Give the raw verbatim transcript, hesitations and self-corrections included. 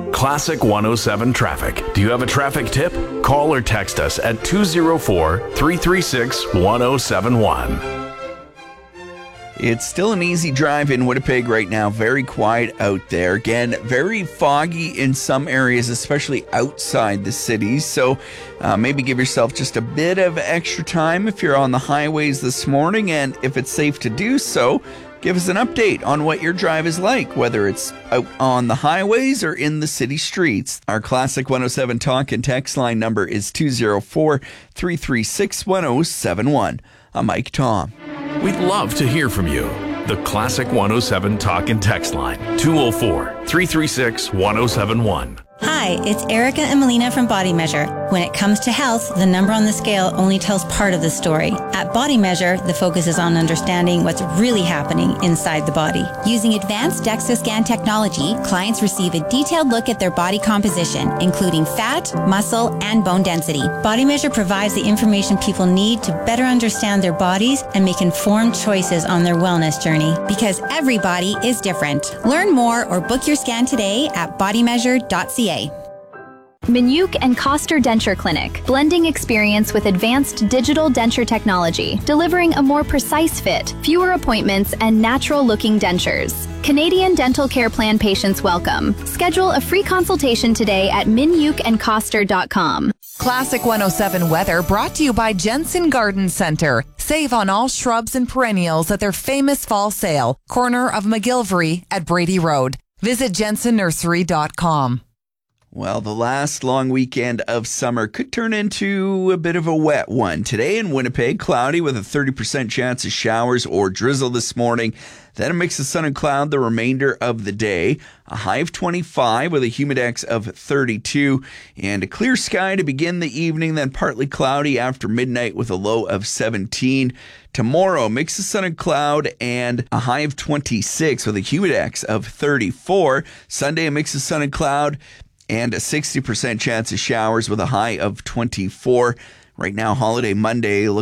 Classic one oh seven Traffic. Do you have a traffic tip? Call or text us at two oh four, three three six, one oh seven one. It's still an easy drive in Winnipeg right now. Very quiet out there. Again, very foggy in some areas, especially outside the cities. So uh, maybe give yourself just a bit of extra time if you're on the highways this morning. And if it's safe to do so, give us an update on what your drive is like, whether it's out on the highways or in the city streets. Our Classic one oh seven talk and text line number is two oh four, three three six, one oh seven one. I'm Mike Tom. We'd love to hear from you. The Classic one oh seven talk and text line, two oh four, three three six, one oh seven one. Hi, it's Erica and Melina from Body Measure. When it comes to health, the number on the scale only tells part of the story. At Body Measure, the focus is on understanding what's really happening inside the body. Using advanced DEXA scan technology, clients receive a detailed look at their body composition, including fat, muscle, and bone density. Body Measure provides the information people need to better understand their bodies and make informed choices on their wellness journey. Because every body is different. Learn more or book your scan today at body measure dot c a. Minuk and Coster Denture Clinic, blending experience with advanced digital denture technology, delivering a more precise fit, fewer appointments, and natural-looking dentures. Canadian Dental Care Plan patients welcome. Schedule a free consultation today at minuk and coster dot com. Classic one oh seven weather brought to you by Jensen Garden Center. Save on all shrubs and perennials at their famous fall sale, corner of McGilvery at Brady Road. Visit jensen nursery dot com. Well, the last long weekend of summer could turn into a bit of a wet one. Today in Winnipeg, cloudy with a thirty percent chance of showers or drizzle this morning. Then a mix of sun and cloud the remainder of the day. A high of twenty-five with a humidex of thirty-two. And a clear sky to begin the evening, then partly cloudy after midnight with a low of seventeen. Tomorrow, mix of sun and cloud and a high of twenty-six with a humidex of thirty-four. Sunday, a mix of sun and cloud and a sixty percent chance of showers with a high of twenty-four. Right now, holiday Monday,